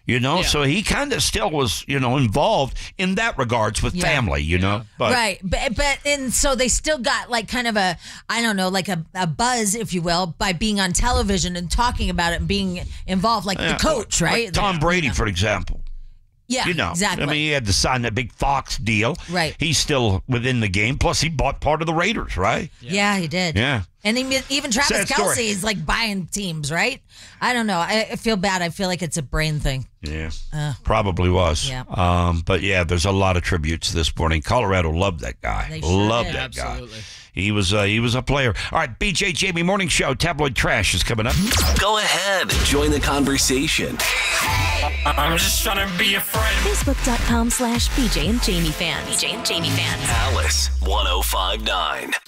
So he kind of still was, involved in that regards with family, But, right. And so they still got like kind of a, I don't know, like a buzz, if you will, by being on television and talking about it and being involved, like the coach, right? Like Tom Brady, for example. Yeah, exactly. I mean, he had to sign that big Fox deal. Right. He's still within the game. Plus, he bought part of the Raiders, right? Yeah, he did. Yeah. And even Travis Kelce is like buying teams, right? I don't know. I feel bad. I feel like it's a brain thing. Yeah, probably was. Yeah. But yeah, there's a lot of tributes this morning. Colorado loved that guy. They sure loved did. that Absolutely. guy. He was a player. All right, BJ Jamie Morning Show. Tabloid Trash is coming up. Go ahead. Join the conversation. I'm just trying to be a friend. Facebook.com/BJ and Jamie fans. BJ and Jamie fans. Alice 1059.